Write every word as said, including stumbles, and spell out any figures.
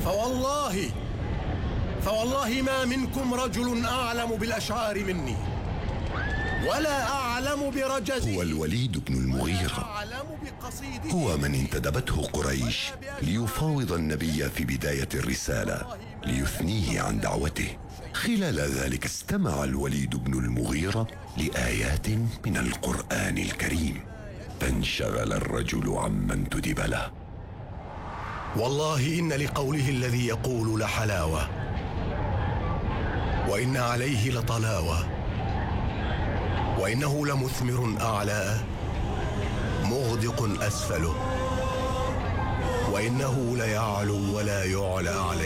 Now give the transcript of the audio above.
فوالله فوالله ما منكم رجل أعلم بالأشعار مني ولا أعلم برجزه. هو الوليد بن المغيرة، هو من انتدبته قريش ليفاوض النبي في بداية الرسالة ليثنيه عن دعوته. خلال ذلك استمع الوليد بن المغيرة لآيات من القرآن الكريم، فانشغل الرجل عما انتدب له. والله إن لقوله الذي يقول لحلاوة، وإن عليه لطلاوة، وإنه لمثمر أعلاه مغدق أسفله، وإنه ليعلو ولا يعلى عليه.